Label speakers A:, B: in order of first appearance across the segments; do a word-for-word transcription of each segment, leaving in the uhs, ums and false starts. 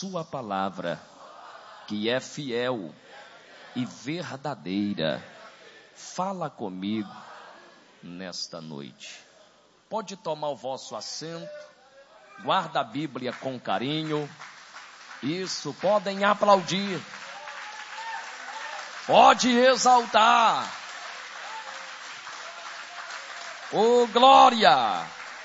A: sua palavra, que é fiel e verdadeira. Fala comigo nesta noite. Pode tomar o vosso assento, guarda a Bíblia com carinho. Isso, podem aplaudir, pode exaltar. Oh, glória!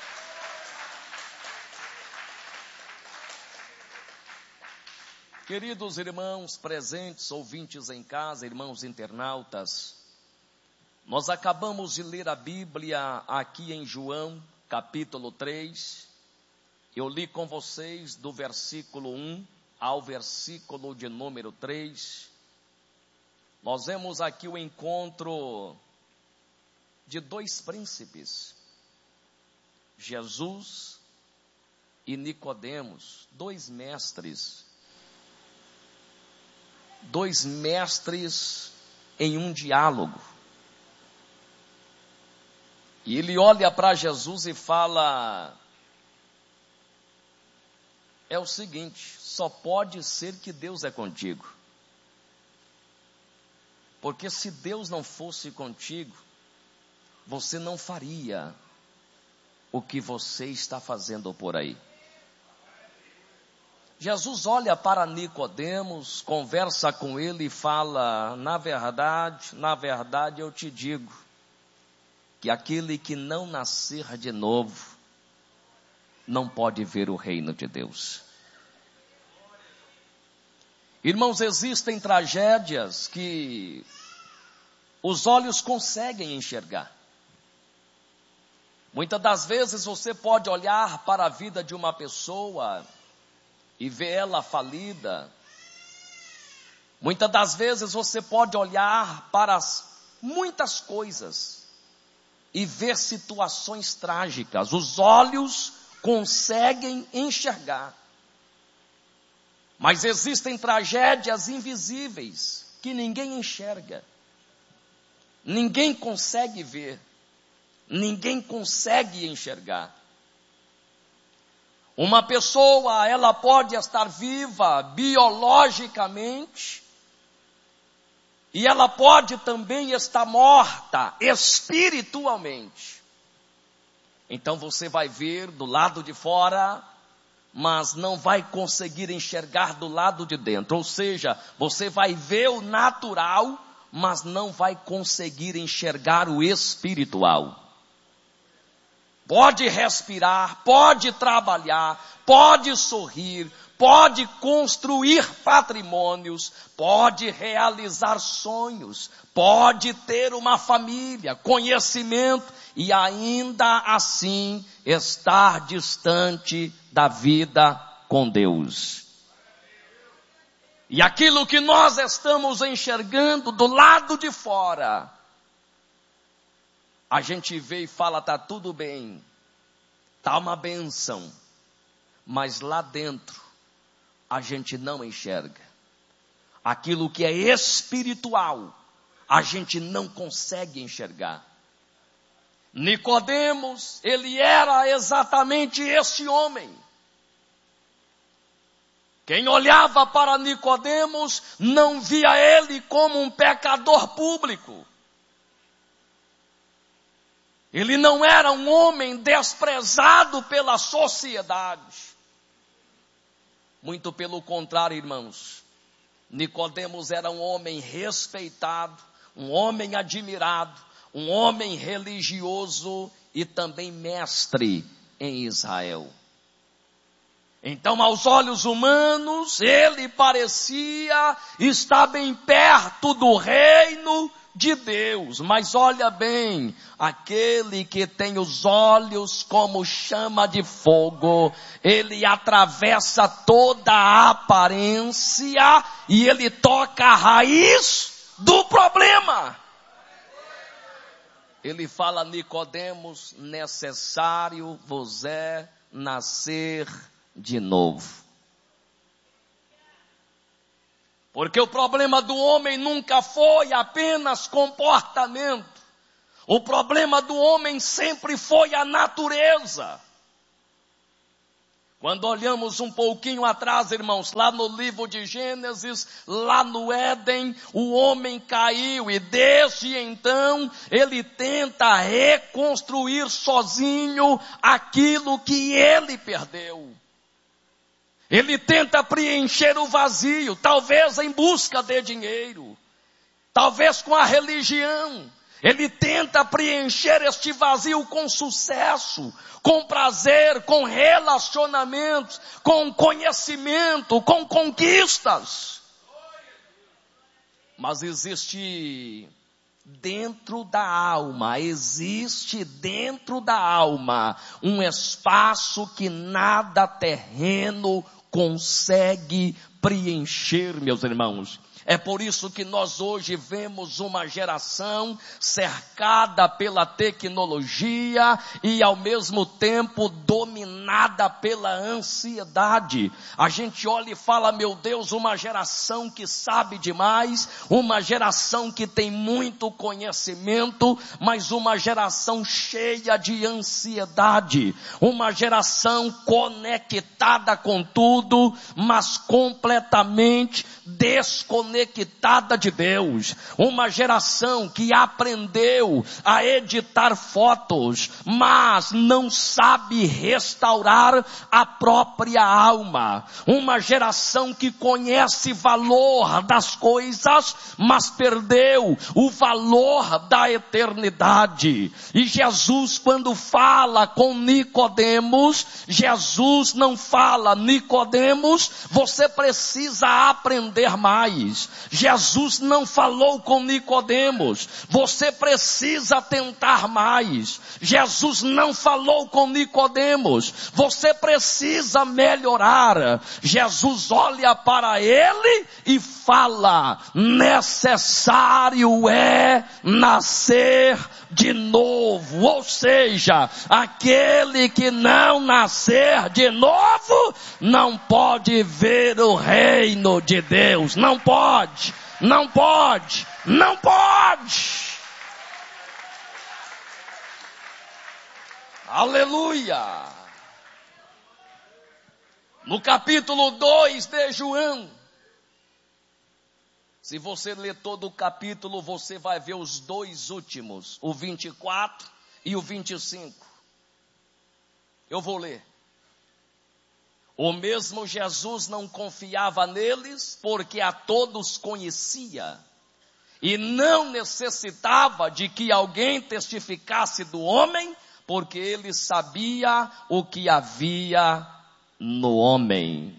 A: Queridos irmãos presentes, ouvintes em casa, irmãos internautas, nós acabamos de ler a Bíblia aqui em João, capítulo três. Eu li com vocês do versículo um ao versículo de número três. Nós vemos aqui o encontro de dois príncipes, Jesus e Nicodemos, dois mestres. Dois mestres em um diálogo. E ele olha para Jesus e fala: é o seguinte, só pode ser que Deus é contigo. Porque se Deus não fosse contigo, você não faria o que você está fazendo por aí. Jesus olha para Nicodemos, conversa com ele e fala: na verdade, na verdade eu te digo, que aquele que não nascer de novo, não pode ver o reino de Deus. Irmãos, existem tragédias que os olhos conseguem enxergar. Muitas das vezes você pode olhar para a vida de uma pessoa e ver ela falida. Muitas das vezes você pode olhar para as, muitas coisas e ver situações trágicas. Os olhos conseguem enxergar. Mas existem tragédias invisíveis que ninguém enxerga. Ninguém consegue ver. Ninguém consegue enxergar. Uma pessoa, ela pode estar viva biologicamente e ela pode também estar morta espiritualmente. Então você vai ver do lado de fora, mas não vai conseguir enxergar do lado de dentro. Ou seja, você vai ver o natural, mas não vai conseguir enxergar o espiritual. Pode respirar, pode trabalhar, pode sorrir, pode construir patrimônios, pode realizar sonhos, pode ter uma família, conhecimento e ainda assim estar distante da vida com Deus. E aquilo que nós estamos enxergando do lado de fora, a gente vê e fala, tá tudo bem, tá uma bênção, mas lá dentro a gente não enxerga. Aquilo que é espiritual, a gente não consegue enxergar. Nicodemos, ele era exatamente esse homem. Quem olhava para Nicodemos não via ele como um pecador público. Ele não era um homem desprezado pela sociedade. Muito pelo contrário, irmãos. Nicodemos era um homem respeitado, um homem admirado, um homem religioso e também mestre em Israel. Então, aos olhos humanos, ele parecia estar bem perto do reino de Deus, mas olha bem, aquele que tem os olhos como chama de fogo, ele atravessa toda a aparência e ele toca a raiz do problema. Ele fala: Nicodemos, necessário vos é nascer de novo. Porque o problema do homem nunca foi apenas comportamento. O problema do homem sempre foi a natureza. Quando olhamos um pouquinho atrás, irmãos, lá no livro de Gênesis, lá no Éden, o homem caiu e desde então ele tenta reconstruir sozinho aquilo que ele perdeu. Ele tenta preencher o vazio, talvez em busca de dinheiro, talvez com a religião. Ele tenta preencher este vazio com sucesso, com prazer, com relacionamentos, com conhecimento, com conquistas. Mas existe dentro da alma, existe dentro da alma um espaço que nada terreno consegue preencher, meus irmãos. É por isso que nós hoje vemos uma geração cercada pela tecnologia e ao mesmo tempo dominada pela ansiedade. A gente olha e fala, meu Deus, uma geração que sabe demais, uma geração que tem muito conhecimento, mas uma geração cheia de ansiedade, uma geração conectada com tudo, mas completamente desconectada conectada de Deus, uma geração que aprendeu a editar fotos, mas não sabe restaurar a própria alma, uma geração que conhece valor das coisas, mas perdeu o valor da eternidade. E Jesus, quando fala com Nicodemos, Jesus não fala, Nicodemos, você precisa aprender mais. Jesus não falou com Nicodemos, você precisa tentar mais. Jesus não falou com Nicodemos, você precisa melhorar. Jesus olha para ele e fala, necessário é nascer de novo. Ou seja, aquele que não nascer de novo, não pode ver o reino de Deus. Não pode, não pode, não pode. Aleluia. No capítulo dois de João, se você ler todo o capítulo, você vai ver os dois últimos, o vinte e quatro e o vinte e cinco. Eu vou ler. O mesmo Jesus não confiava neles, porque a todos conhecia, e não necessitava de que alguém testificasse do homem, porque ele sabia o que havia no homem.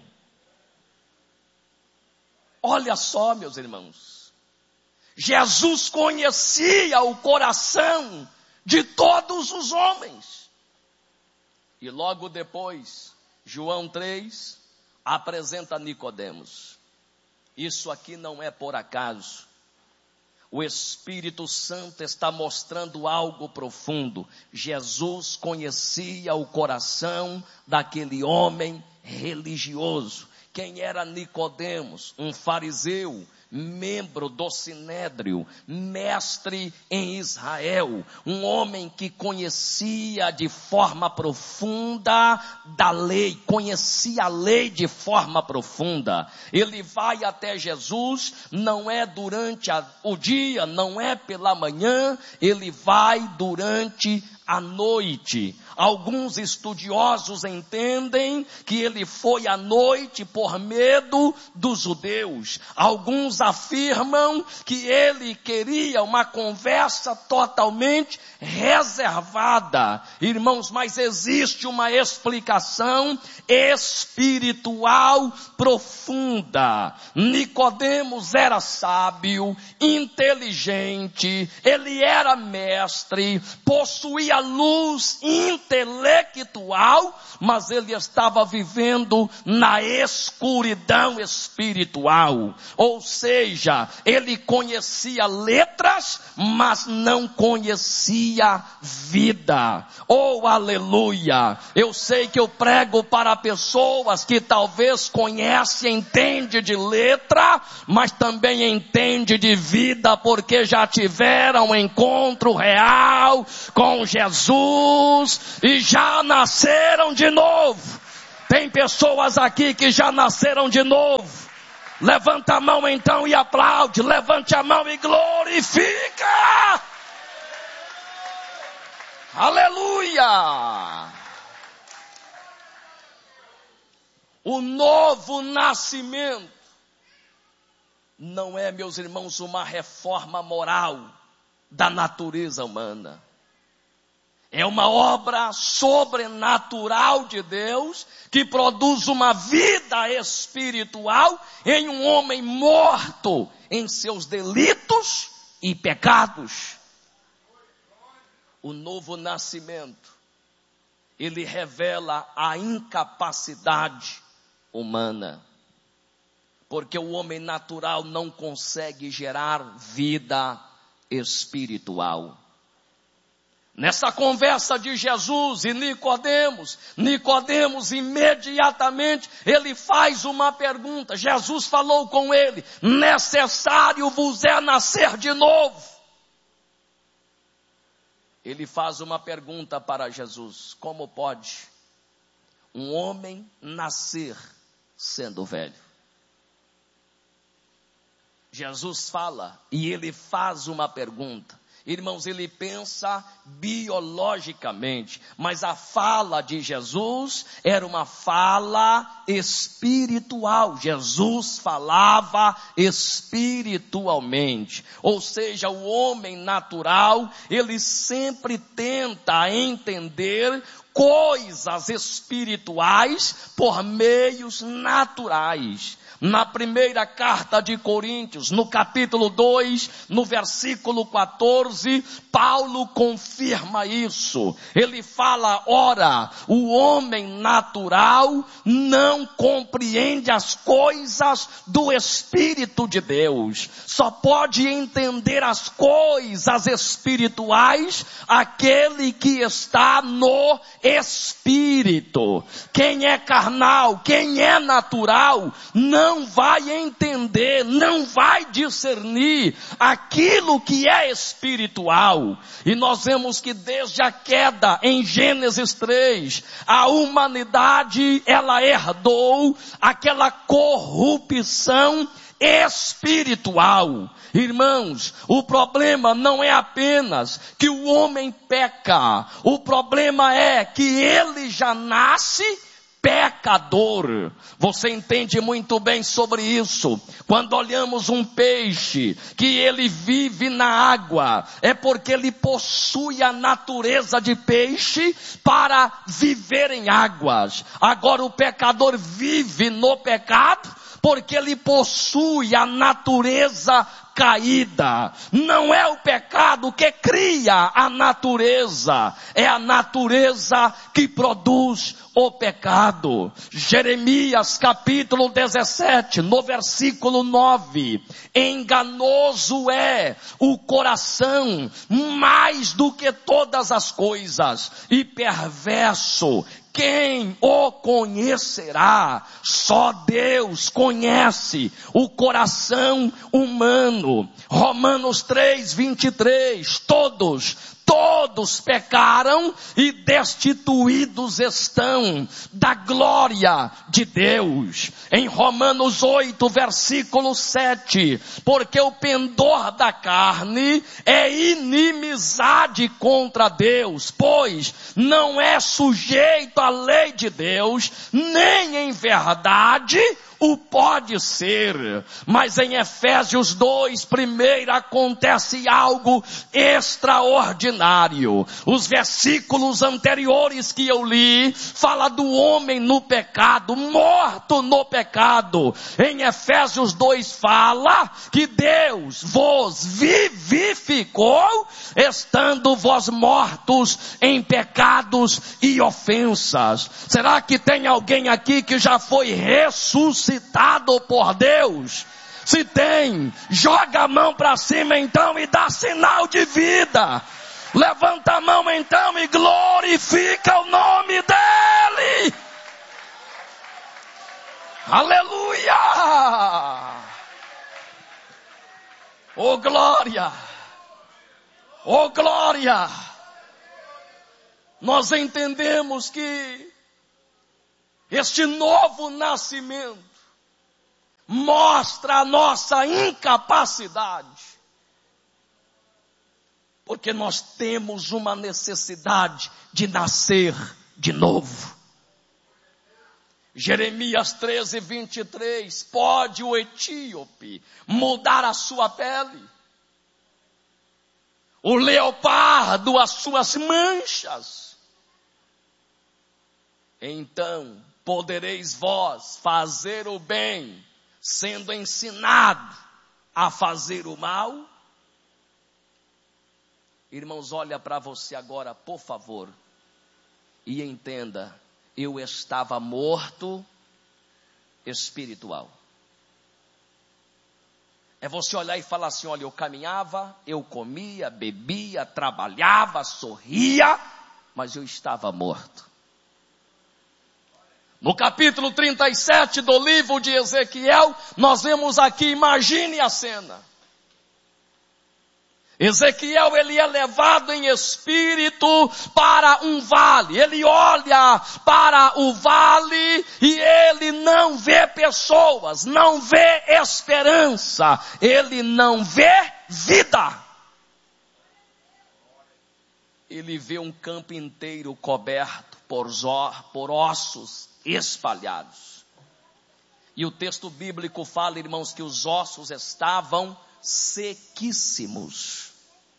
A: Olha só, meus irmãos, Jesus conhecia o coração de todos os homens. E logo depois, João três apresenta Nicodemos. Isso aqui não é por acaso. O Espírito Santo está mostrando algo profundo. Jesus conhecia o coração daquele homem religioso. Quem era Nicodemos? Um fariseu, membro do Sinédrio, mestre em Israel, um homem que conhecia de forma profunda da lei, conhecia a lei de forma profunda. Ele vai até Jesus, não é durante a, o dia, não é pela manhã, ele vai durante à noite. Alguns estudiosos entendem que ele foi à noite por medo dos judeus. Alguns afirmam que ele queria uma conversa totalmente reservada. Irmãos, mas existe uma explicação espiritual profunda. Nicodemos era sábio, inteligente, ele era mestre, possuía luz intelectual, mas ele estava vivendo na escuridão espiritual. Ou seja, ele conhecia letras, mas não conhecia vida. Oh, aleluia! Eu sei que eu prego para pessoas que talvez conhecem, entendem de letra, mas também entendem de vida, porque já tiveram um encontro real com Jesus e já nasceram de novo. Tem pessoas aqui que já nasceram de novo. Levanta a mão então e aplaude. Levante a mão e glorifica. Aleluia. O novo nascimento não é, meus irmãos, uma reforma moral da natureza humana. É uma obra sobrenatural de Deus que produz uma vida espiritual em um homem morto em seus delitos e pecados. O novo nascimento, ele revela a incapacidade humana. Porque o homem natural não consegue gerar vida espiritual. Nessa conversa de Jesus e Nicodemos, Nicodemos imediatamente, ele faz uma pergunta. Jesus falou com ele: necessário vos é nascer de novo. Ele faz uma pergunta para Jesus: como pode um homem nascer sendo velho? Jesus fala e ele faz uma pergunta. Irmãos, ele pensa biologicamente, mas a fala de Jesus era uma fala espiritual. Jesus falava espiritualmente. Ou seja, o homem natural, ele sempre tenta entender coisas espirituais por meios naturais. Na primeira carta de Coríntios, no capítulo dois, no versículo quatorze, Paulo confirma isso. Ele fala: ora, o homem natural não compreende as coisas do Espírito de Deus. Só pode entender as coisas espirituais aquele que está no Espírito. Quem é carnal, quem é natural, não não vai entender, não vai discernir aquilo que é espiritual. E nós vemos que desde a queda em Gênesis três, a humanidade, ela herdou aquela corrupção espiritual. Irmãos, o problema não é apenas que o homem peca, o problema é que ele já nasce pecador. Você entende muito bem sobre isso. Quando olhamos um peixe que ele vive na água, é porque ele possui a natureza de peixe para viver em águas. Agora o pecador vive no pecado porque ele possui a natureza caída. Não é o pecado que cria a natureza, é a natureza que produz o pecado. Jeremias capítulo dezessete, no versículo nove. Enganoso é o coração mais do que todas as coisas, e perverso. Quem o conhecerá? Só Deus conhece o coração humano. Romanos três, vinte e três. Todos, todos pecaram e destituídos estão da glória de Deus. Em Romanos oito, versículo sete. Porque o pendor da carne é inimizade contra Deus, pois não é sujeito à lei de Deus, nem em verdade o pode ser. Mas em Efésios dois, primeiro acontece algo extraordinário. Os versículos anteriores que eu li, fala do homem no pecado, morto no pecado. Em Efésios dois fala que Deus vos vivificou, estando vós mortos em pecados e ofensas. Será que tem alguém aqui que já foi ressuscitado citado por Deus? Se tem, joga a mão para cima então e dá sinal de vida. Levanta a mão então e glorifica o nome dele. Aleluia! Oh glória! Oh glória! Nós entendemos que Este novo nascimento mostra a nossa incapacidade, porque nós temos uma necessidade de nascer de novo. Jeremias treze, vinte e três, pode o etíope mudar a sua pele? O leopardo as suas manchas? Então podereis vós fazer o bem, sendo ensinado a fazer o mal? Irmãos, olha para você agora, por favor, e entenda, eu estava morto espiritual. É você olhar e falar assim, olha, eu caminhava, eu comia, bebia, trabalhava, sorria, mas eu estava morto. No capítulo trinta e sete do livro de Ezequiel, nós vemos aqui, imagine a cena. Ezequiel, ele é levado em espírito para um vale. Ele olha para o vale e ele não vê pessoas, não vê esperança, ele não vê vida. Ele vê um campo inteiro coberto por, por ossos espalhados. E o texto bíblico fala, irmãos, que os ossos estavam sequíssimos.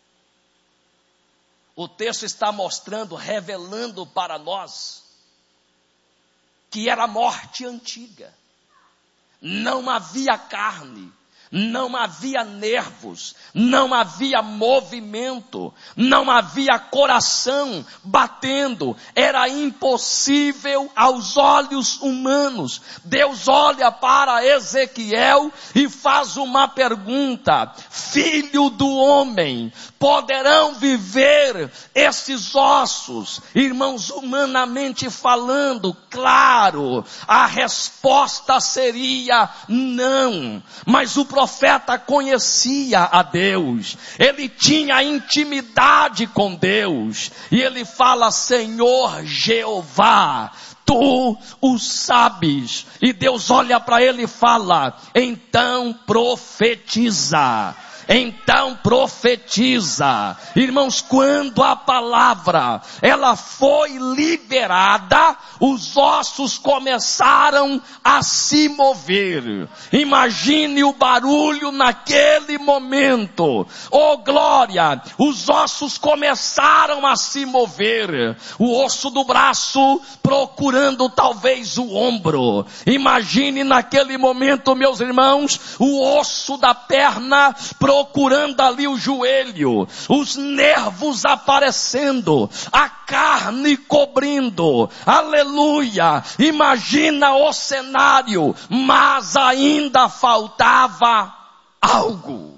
A: O texto está mostrando, revelando para nós, que era a morte antiga. Não havia carne, não havia nervos, não havia movimento, não havia coração batendo, era impossível aos olhos humanos. Deus olha para Ezequiel e faz uma pergunta: filho do homem, poderão viver esses ossos? Irmãos, humanamente falando, claro, a resposta seria não, mas o profeta conhecia a Deus, ele tinha intimidade com Deus, e ele fala: Senhor Jeová, tu o sabes. E Deus olha para ele e fala: então profetiza. Então profetiza. Irmãos, quando a palavra ela foi liberada, os ossos começaram a se mover. Imagine o barulho naquele momento. Oh glória! Os ossos começaram a se mover. O osso do braço procurando talvez o ombro. Imagine naquele momento, meus irmãos, o osso da perna procurando procurando ali o joelho, os nervos aparecendo, a carne cobrindo, aleluia, imagina o cenário, mas ainda faltava algo,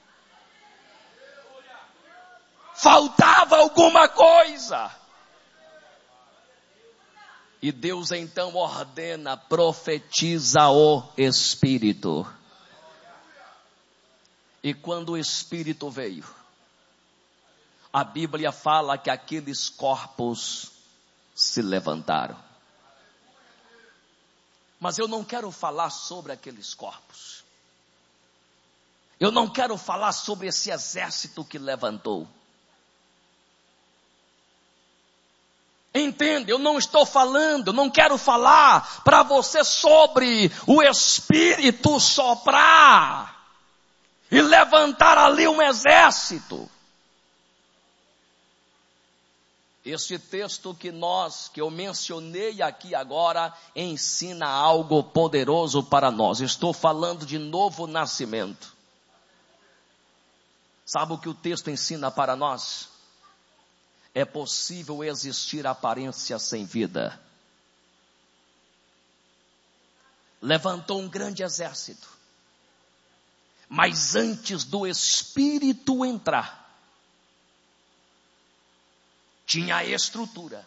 A: faltava alguma coisa, e Deus então ordena, profetiza o Espírito. E quando o Espírito veio, a Bíblia fala que aqueles corpos se levantaram. Mas eu não quero falar sobre aqueles corpos. Eu não quero falar sobre esse exército que levantou. Entende? Eu não estou falando, eu não quero falar para você sobre o Espírito soprar e levantar ali um exército. Este texto que nós, que eu mencionei aqui agora, ensina algo poderoso para nós. Estou falando de novo nascimento. Sabe o que o texto ensina para nós? É possível existir aparência sem vida. Levantou um grande exército. Mas antes do Espírito entrar, tinha a estrutura.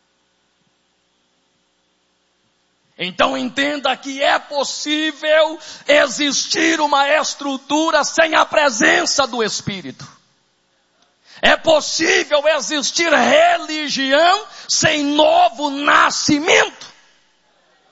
A: Então entenda que é possível existir uma estrutura sem a presença do Espírito. É possível existir religião sem novo nascimento.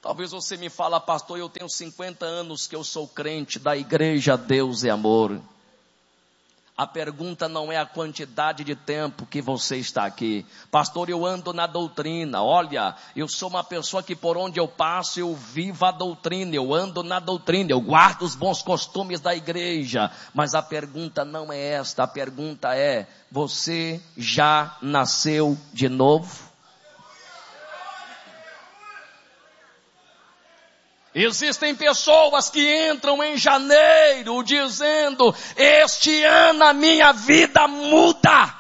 A: Talvez você me fala, pastor, eu tenho cinquenta anos que eu sou crente da igreja Deus é Amor. A pergunta não é a quantidade de tempo que você está aqui. Pastor, eu ando na doutrina. Olha, eu sou uma pessoa que por onde eu passo, eu vivo a doutrina. Eu ando na doutrina, eu guardo os bons costumes da igreja. Mas a pergunta não é esta. A pergunta é, você já nasceu de novo? Existem pessoas que entram em janeiro dizendo, este ano a minha vida muda.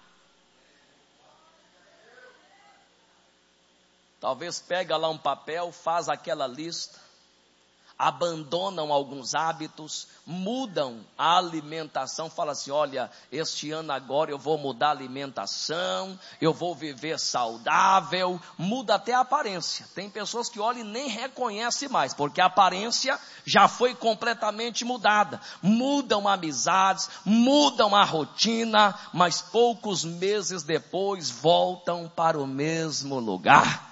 A: Talvez pega lá um papel, faz aquela lista, abandonam alguns hábitos, mudam a alimentação, fala assim, olha, este ano agora eu vou mudar a alimentação, eu vou viver saudável, muda até a aparência. Tem pessoas que olham e nem reconhecem mais, porque a aparência já foi completamente mudada. Mudam amizades, mudam a rotina, mas poucos meses depois voltam para o mesmo lugar.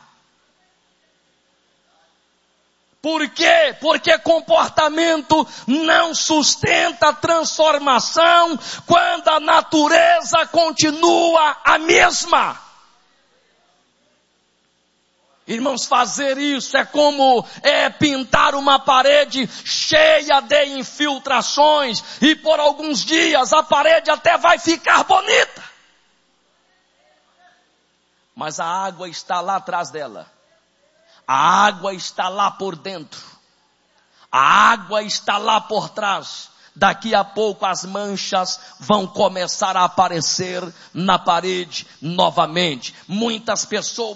A: Por quê? Porque comportamento não sustenta transformação quando a natureza continua a mesma. Irmãos, fazer isso é como é, pintar uma parede cheia de infiltrações e por alguns dias a parede até vai ficar bonita. Mas a água está lá atrás dela. A água está lá por dentro. A água está lá por trás. Daqui a pouco as manchas vão começar a aparecer na parede novamente. Muitas pessoas